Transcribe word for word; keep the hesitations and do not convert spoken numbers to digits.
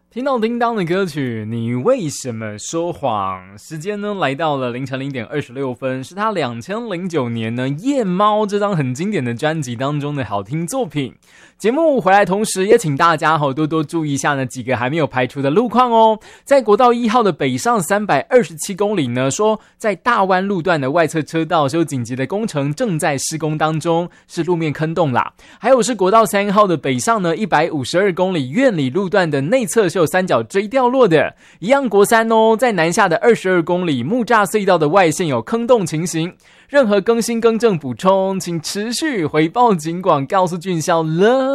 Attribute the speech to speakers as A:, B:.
A: 听到叮当的歌曲，你为什么说谎？时间呢来到了凌晨零点二十六分，是他两千零九年呢《夜猫》这张很经典的专辑当中的好听作品。节目回来同时，也请大家好多多注意一下呢几个还没有排除的路况哦。在国道一号的北上三百二十七公里呢，说在大湾路段的外侧车道是有紧急的工程正在施工当中，是路面坑洞啦。还有是国道三号的北上呢一百五十二公里苑里路段的内侧是有三角锥掉落的，一样国三哦，在南下的二十二公里木栅隧道的外线有坑洞情形。任何更新更正补充，请持续回报警广告诉俊孝了。